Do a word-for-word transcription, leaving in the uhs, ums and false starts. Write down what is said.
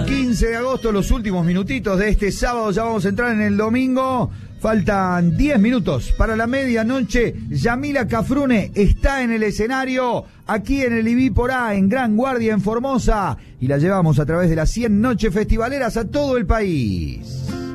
Bueno, quince de agosto, los últimos minutitos de este sábado, ya vamos a entrar en el domingo. Faltan diez minutos para la medianoche. Yamila Cafrune está en el escenario, aquí en el Ibí-Porá, en Gran Guardia, en Formosa. Y la llevamos a través de las cien noches festivaleras a todo el país.